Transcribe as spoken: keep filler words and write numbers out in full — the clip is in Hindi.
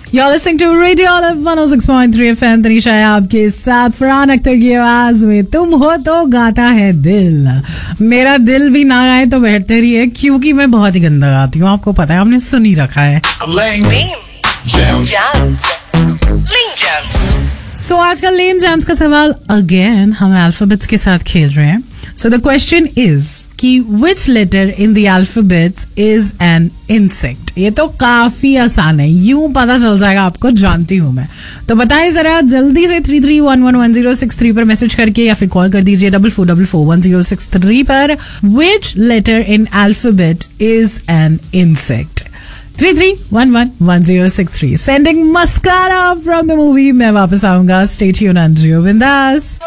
You're listening to Radio Olive one oh six point three F M. Tanisha है आपके साथ. फरहान अख्तर की आवाज में तुम हो तो गाता है दिल. मेरा दिल भी ना गाए तो बेहतर ही है, क्योंकि मैं बहुत ही गंदा गाती हूँ. आपको पता है, आपने सुन ही रखा है. सो so, आज का लेन जैम्स का सवाल अगेन हम अल्फाबेट्स के साथ खेल रहे हैं. सो द क्वेश्चन इज कि विच letter in the alphabets is an insect. ये तो काफी आसान है, यूं पता चल जाएगा आपको, जानती हूं मैं. तो बताइए जरा जल्दी से three three one one one zero six three पर मैसेज करके या फिर कॉल कर दीजिए double four double four one zero six three पर. विच letter in alphabet is an insect. Three three one one one zero six three. Sending mascara from the movie. मैं वापस आऊंगा. स्टे ट्यून्ड एंड जियो बिंदास.